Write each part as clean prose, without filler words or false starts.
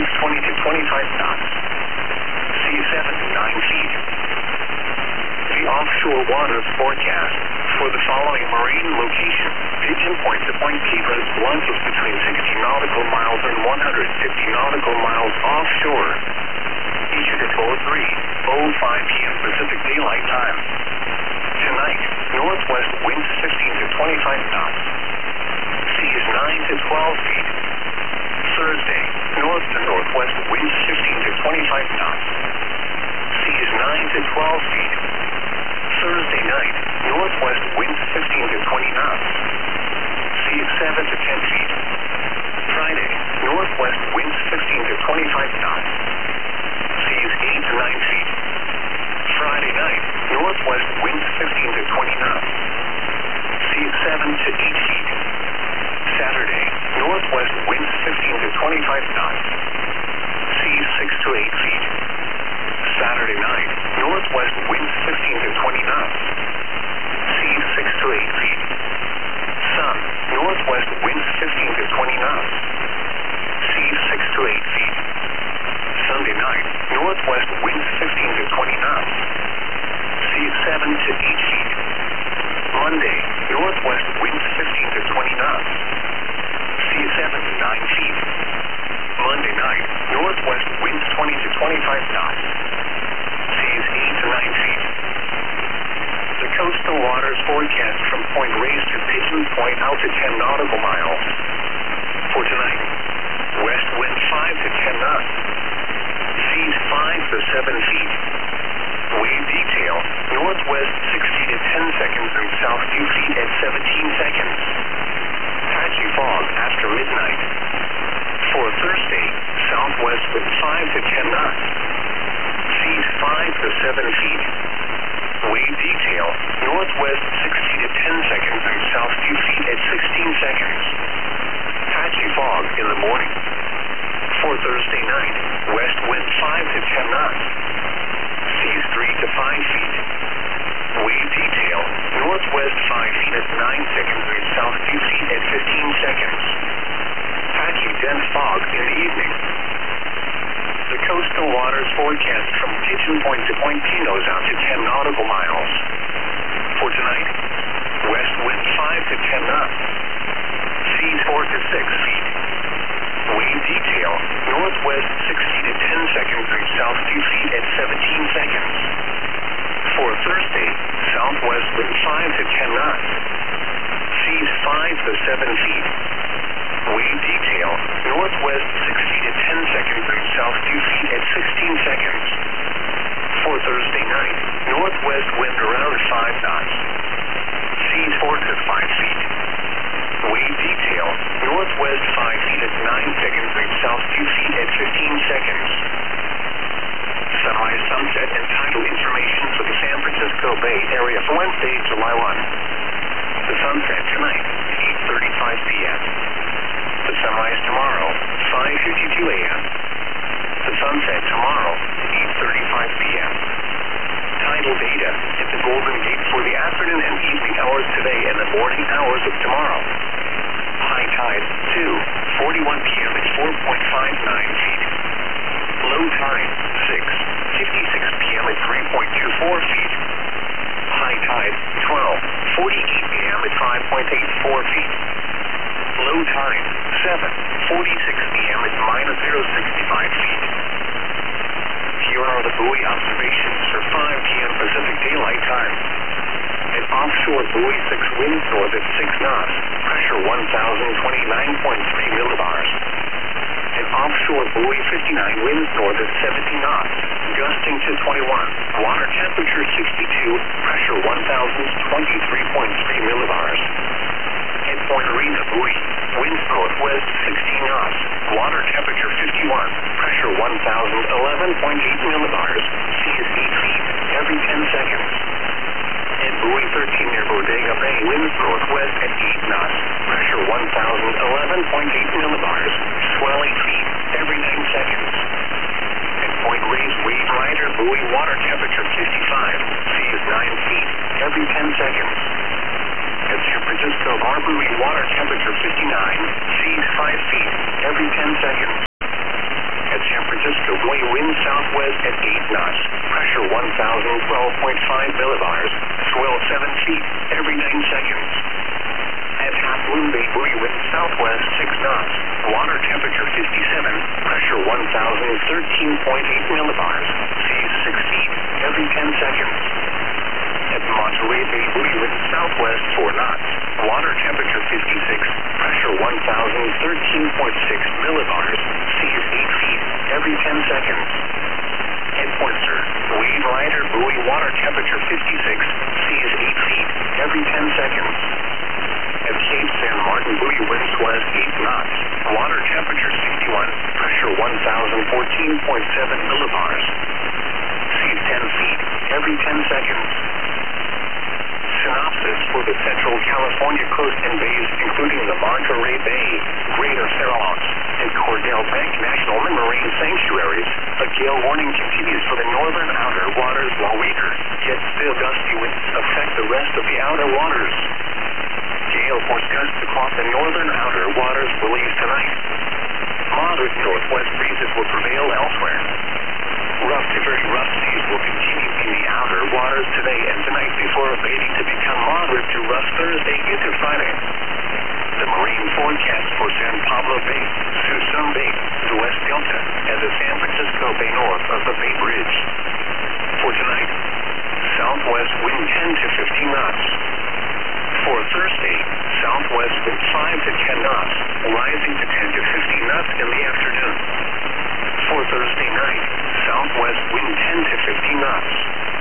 winds 20 to 25 knots. Seas 7 to 9 feet. The offshore waters forecast for the following marine location: Pigeon Point to Point Keyres plunges between 60 nautical miles and 150 nautical miles offshore. Issued at 03:05 p.m. Pacific Daylight Time. Tonight, northwest winds 15 to 25 knots. Seas 9 to 12 feet. Thursday, north to northwest winds 15 to 25 knots. Seas 9 to 12 feet. Thursday night, northwest winds 15 to 20 knots. Seas 7 to 10 feet. Friday, northwest winds 15 to 25 knots. Seas 8 to 9 feet. Friday night, northwest winds 15 to 20 knots. Seas 7 to 8 feet. Saturday, northwest winds 15 to 25 knots. Seas 6 to 8 feet. Saturday night, northwest winds 15 to 20 knots. Seas 6 to 8 feet. Sun, northwest winds 15 to 20 knots. Seas 6 to 8 feet. Sunday night, northwest winds 15 to 20 knots. Seas 7 to 8 feet. Monday, northwest winds 15 to 20 knots. Seas 7 to 9 feet. Monday night, northwest winds 20 to 25 knots. Seas 8 to 9 feet. The coastal waters forecast from Point Reyes to Pigeon Point out to 10 nautical miles. For tonight, west wind 5 to 10 knots. Seas 5 to 7 feet. Wave detail, northwest 60 to 10 seconds and south 2 feet at 17 seconds. Patchy fog after midnight. For Thursday, southwest wind 5 to 10 knots. Seas 5 to 7 feet. Wave detail, northwest 60 to 10 seconds and south 2 feet at 16 seconds. Patchy fog in the morning. For Thursday night, west wind 5 to 10 knots. Seas 3 to 5 feet. Wave detail, northwest 5 feet at 9 seconds and south 2 feet at 15 seconds. Patchy dense fog in the evening. The coastal waters forecast from Pigeon Point to Point Pinos out to 10 nautical miles. For tonight, west wind 5 to 10 knots. Seas 4 to 6 feet. Wave detail, northwest 60 to 10 seconds and south 2 feet at 17 seconds. For Thursday, southwest wind 5 to 10 knots. Seas 5 to 7 feet. Wave detail, northwest 60 to 10 seconds and south 2 feet at 16 seconds. For Thursday night, northwest wind around 5 knots. Seas 4 to 5 feet. Wave detail, northwest 5 feet at 9 seconds and south 2 feet at 15 seconds. Sunrise, sunset, and tidal information for the San Francisco Bay Area for Wednesday, July 1. The sunset tonight, 8:35 p.m. The sunrise tomorrow, 5:52 a.m. The sunset tomorrow, 8:35 p.m. Tidal data at the Golden Gate for the afternoon and evening hours today and the morning hours of tomorrow. High tide, 2:41 p.m. at 4.59 feet. Low tide, 6:56 p.m. at 3.24 feet. High tide, 12:48 p.m. at 5.84 feet. Low tide, 7:46 p.m. at -0.65 feet. Here are the buoy observations for 5 p.m. Pacific Daylight Time. At offshore buoy 6 winds north at 6 knots, pressure 1,029.3 millibars. At offshore buoy 59 winds north at 70 knots, gusting to 21, water temperature 62, pressure 1,023.3 millibars. At Point Arena buoy, winds northwest 16 knots, water temperature 51, pressure 1,011.8 millibars, seas 8 feet every 10 seconds. At buoy 13 near Bodega Bay, winds northwest at 8 knots, pressure 1,011.8 millibars, swell 8 feet every 9 seconds. At Point Reyes Wave Rider buoy, water temperature 55, seas 9 feet every 10 seconds. At San Francisco Bar buoy, water temperature 59, seas 5 feet every 10 seconds. At knots, pressure 1,012.5 millibars, swell 7 feet every 9 seconds. At Half Moon Bay, buoy wind southwest 6 knots, water temperature 57, pressure 1,013.8 millibars, seas 6 feet every 10 seconds. At Monterey Bay, buoy wind southwest 4 knots, water temperature 56, pressure 1,013.6 millibars, seas 8 feet every 10 seconds. At Pointer, wave rider, buoy water temperature 56, seas 8 feet every 10 seconds. At Cape San Martin, buoy winds west 8 knots, water temperature 61, pressure 1,014.7 millibars, seas 10 feet every 10 seconds. Synopsis for the Central California coast and bays, including the Monterey Bay, Greater Farallones, and Cordell Bank National Marine Sanctuaries. A gale warning continues for the northern outer waters while weaker, yet still gusty winds affect the rest of the outer waters. Gale force gusts across the northern outer waters will ease tonight. Moderate northwest breezes will prevail elsewhere. Rough to very rough seas will continue in the outer waters today and tonight before abating to become moderate to rough Thursday into Friday. The marine forecast for San Pablo Bay, Suisun Bay, the West Delta, and the San Francisco Bay north of the Bay Bridge. For tonight, southwest wind 10 to 15 knots. For Thursday, southwest wind 5 to 10 knots, rising to 10 to 15 knots in the afternoon. For Thursday night, southwest wind 10 to 15 knots.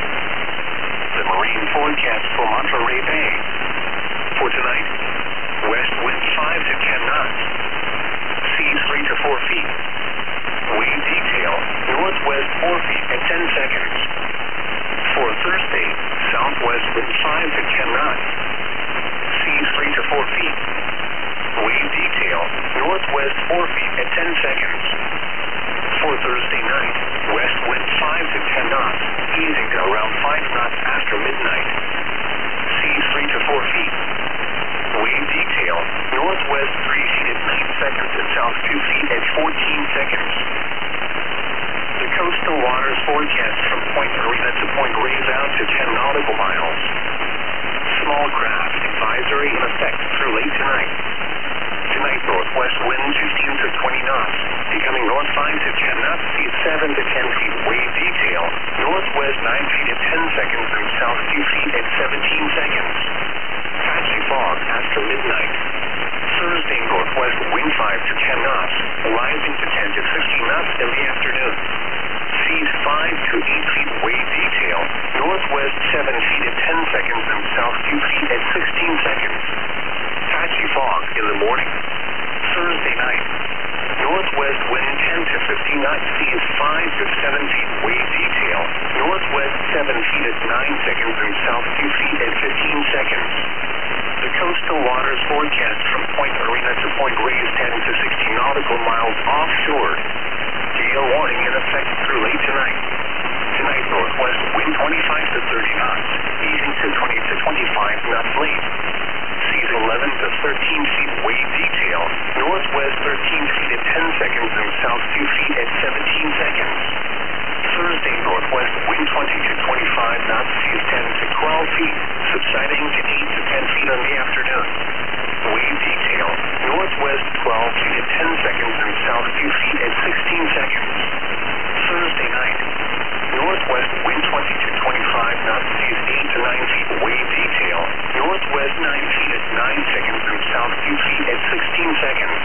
The marine forecast for Monterey Bay. For tonight, west wind 5 to 10 knots. Seas 3 to 4 feet. Wave detail, northwest 4 feet at 10 seconds. For Thursday, southwest wind 5 to 10 knots. Seas 3 to 4 feet. Wave detail, northwest 4 feet at 10 seconds. For Thursday night, west wind 5 to 10 knots, easing to around 5 knots after midnight. Seas 3 to 4 feet. Wave detail, northwest 3 feet at 9 seconds and south 2 feet at 14 seconds. The coastal waters forecast from Point Arena to Point Reyes out to 10 nautical miles. Small craft advisory in effect through late tonight. Tonight, northwest wind 15 to 20 knots, becoming north 5 to 10 knots, seas 7 to 10 feet. Wave detail, northwest 9 feet at 10 seconds and south 2 feet at 17 seconds. Patchy fog after midnight. Thursday, northwest wind 5 to 10 knots, rising to 10 to 15 knots in the afternoon. Seas 5 to 8 feet. Wave detail, northwest 7 feet at 10 seconds and south 2 feet at 16 seconds. Patchy fog in the morning. Thursday night, northwest wind 10 to 15 knots, seas 5 to 7 feet. Wave detail, northwest 7 feet at 9 seconds and south 2 feet at 15 seconds. The coastal waters forecast from Point Arena to Point Reyes 10 to 60 nautical miles offshore. Gale warning in effect through late tonight. Tonight, northwest wind 25 to 30 knots, easing to 20 to 25 knots late. Seas 11 to 13 feet. Wave detail, northwest 13 feet at 10 seconds and south 2 feet at 17 seconds. Thursday, northwest wind 20 to 25 knots, seas 10 to 12 feet, subsiding to 8 to 10 feet in the afternoon. Wave detail, northwest 12 feet at 10 seconds and south 2 feet at 16 seconds. Thursday night, northwest wind 20 to 25 knots, seas 8 to 9 feet. Wave detail, northwest 9 feet at 9 seconds and south 2 feet at 16 seconds.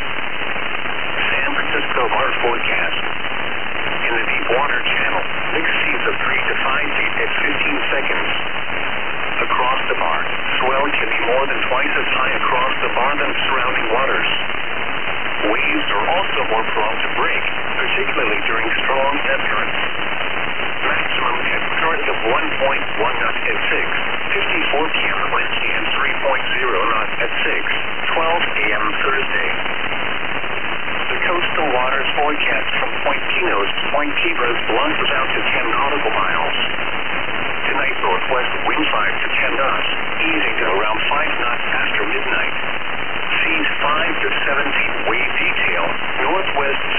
San Francisco bar forecast. In the deep water channel, mixed seas of 3 to 5 feet at 15 seconds. Across the bar, swell can be more than twice as high across the bar than surrounding waters. Waves are also more prone to break, particularly during strong ebb currents. Maximum ebb current of 1.1 knots at 6:54 p.m. Wednesday and 3.0 knots at 6:12 a.m. Thursday. The coastal waters forecast from Point Pinos to Point Cabras plunges out to 10 nautical miles. Tonight, northwest wind 5 to 10 knots, easing to around 5 knots after midnight. Seas 5 to 7 feet. Wave detail, northwest